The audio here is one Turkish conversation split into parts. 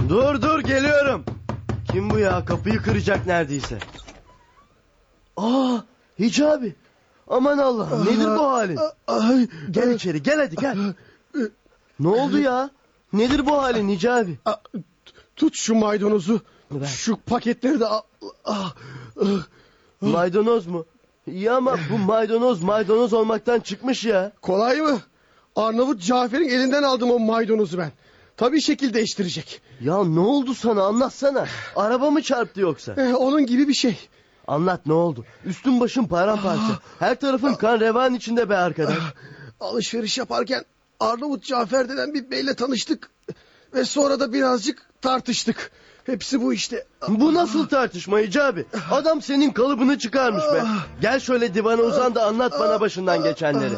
Dur geliyorum. Kim bu ya? Kapıyı kıracak neredeyse. Aa, Hicabi. Aman Allah'ım, nedir bu halin? Gel içeri, gel hadi gel. Ne oldu ya? Nedir bu halin Hicabi? Tut şu maydanozu. Ver. Şu paketleri de al. Maydanoz mu? İyi ama bu maydanoz olmaktan çıkmış ya. Kolay mı? Arnavut Cafer'in elinden aldım o maydanozu ben. Tabii şekil değiştirecek. Ya ne oldu sana, anlatsana. Araba mı çarptı yoksa? Onun gibi bir şey. Anlat, ne oldu? Üstün başın paramparça. Her tarafın kan revan içinde be arkadaş. Alışveriş yaparken Arnavut Cafer denen bir beyle tanıştık. Ve sonra da birazcık tartıştık. Hepsi bu işte. Bu nasıl tartışma Hicabi? Adam senin kalıbını çıkarmış be. Gel şöyle divana uzan da anlat bana başından geçenleri.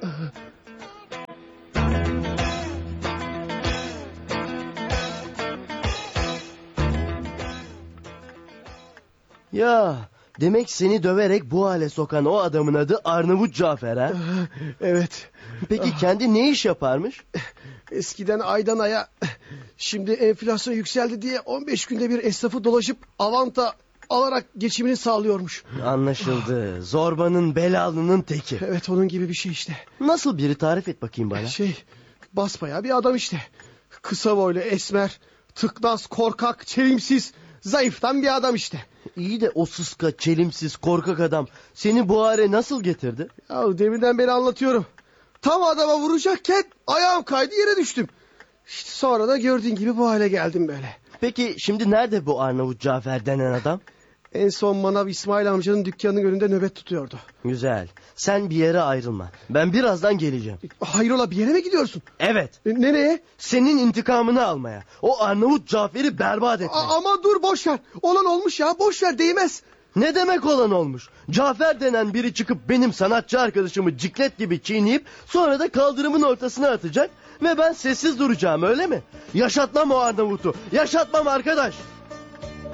Ya demek seni döverek bu hale sokan o adamın adı Arnavut Cafer ha? Evet. Peki kendi ne iş yaparmış? Eskiden aydan aya, şimdi enflasyon yükseldi diye 15 günde bir esnafı dolaşıp avanta alarak geçimini sağlıyormuş. Anlaşıldı. Zorbanın, belalının teki. Evet, onun gibi bir şey işte. Nasıl biri, tarif et bakayım bana. Basbayağı bir adam işte. Kısa boylu, esmer, tıknaz, korkak, çelimsiz, zayıftan bir adam işte. İyi de o sıska, çelimsiz, korkak adam seni bu hale nasıl getirdi? Ya deminden beri anlatıyorum. Tam adama vuracakken ayağım kaydı, yere düştüm. İşte sonra da gördüğün gibi bu hale geldim böyle. Peki şimdi nerede bu Arnavut Cafer denen adam? En son manav İsmail amcanın dükkanının önünde nöbet tutuyordu. Güzel. Sen bir yere ayrılma. Ben birazdan geleceğim. Hayrola, bir yere mi gidiyorsun? Evet. Nereye? Senin intikamını almaya. O Arnavut Cafer'i berbat etmeye. Ama dur, boş ver. Olan olmuş ya, boş ver, değmez. Ne demek olan olmuş? Cafer denen biri çıkıp benim sanatçı arkadaşımı ciklet gibi çiğneyip sonra da kaldırımın ortasına atacak ve ben sessiz duracağım, öyle mi? Yaşatmam o Arnavut'u. Yaşatmam arkadaş.